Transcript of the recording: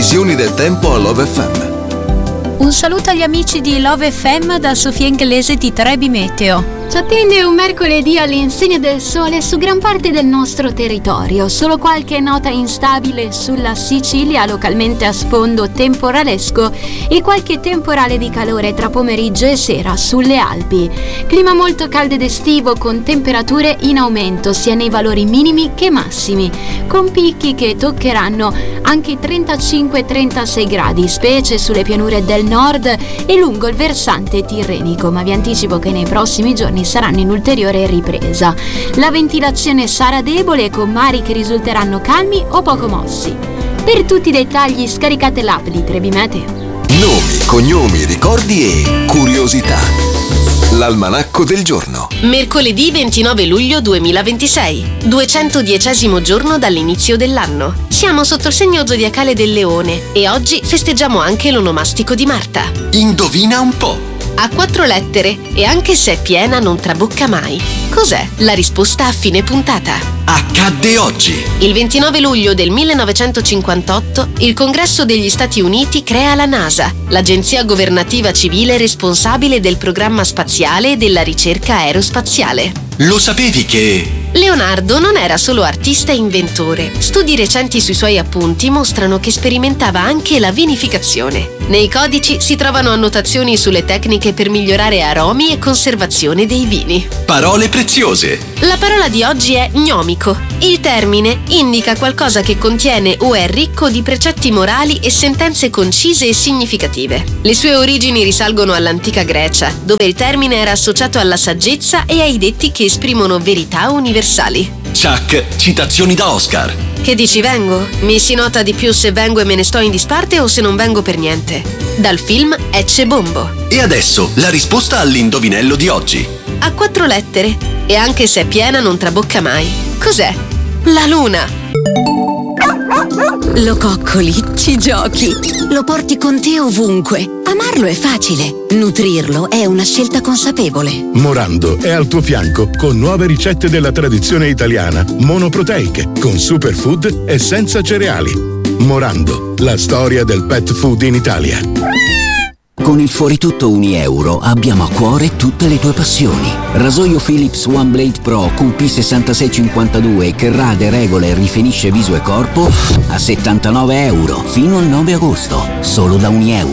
previsioni del tempo a Love FM. Un saluto agli amici di Love FM da Sofia Inglese di Trebi Meteo. Ci attende un mercoledì all'insegna del sole su gran parte del nostro territorio, solo qualche nota instabile sulla Sicilia, localmente a sfondo temporalesco, e qualche temporale di calore tra pomeriggio e sera sulle Alpi. Clima molto caldo ed estivo con temperature in aumento sia nei valori minimi che massimi, con picchi che toccheranno anche i 35-36 gradi, specie sulle pianure del nord e lungo il versante tirrenico, ma vi anticipo che nei prossimi giorni saranno in ulteriore ripresa. La ventilazione sarà debole con mari che risulteranno calmi o poco mossi. Per tutti i dettagli scaricate l'app di Trebi Meteo. Nomi, cognomi, ricordi e curiosità. L'almanacco del giorno. Mercoledì 29 luglio 2026, 210° giorno dall'inizio dell'anno. Siamo sotto il segno zodiacale del Leone e oggi festeggiamo anche l'onomastico di Marta. Indovina un po'. Ha 4 lettere e anche se è piena non trabocca mai. Cos'è? La risposta a fine puntata. Accadde oggi. Il 29 luglio del 1958 il Congresso degli Stati Uniti crea la NASA, l'agenzia governativa civile responsabile del programma spaziale e della ricerca aerospaziale. Lo sapevi che... Leonardo non era solo artista e inventore. Studi recenti sui suoi appunti mostrano che sperimentava anche la vinificazione. Nei codici si trovano annotazioni sulle tecniche per migliorare aromi e conservazione dei vini. Parole preziose. La parola di oggi è gnomico. Il termine indica qualcosa che contiene o è ricco di precetti morali e sentenze concise e significative. Le sue origini risalgono all'antica Grecia, dove il termine era associato alla saggezza e ai detti che esprimono verità universali. Chuck, citazioni da Oscar. Che dici vengo? Mi si nota di più se vengo e me ne sto in disparte o se non vengo per niente. Dal film Ecce Bombo. E adesso la risposta all'indovinello di oggi. Ha 4 lettere e anche se è piena non trabocca mai. Cos'è? La luna. Lo coccoli, ci giochi, lo porti con te ovunque. Amarlo è facile, nutrirlo è una scelta consapevole. Morando è al tuo fianco con nuove ricette della tradizione italiana, monoproteiche, con superfood e senza cereali. Morando, la storia del pet food in Italia. Con il Fuoritutto €1 abbiamo a cuore tutte le tue passioni. Rasoio Philips One Blade Pro con P6652 che rade, regola e rifinisce viso e corpo a €79 fino al 9 agosto, solo da €1.